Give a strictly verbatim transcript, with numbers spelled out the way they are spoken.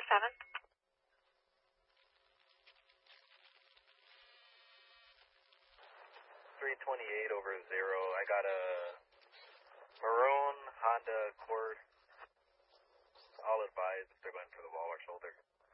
seven. three twenty-eight over zero. I got a maroon Honda Accord. I'll advise if they're going for the wall or shoulder.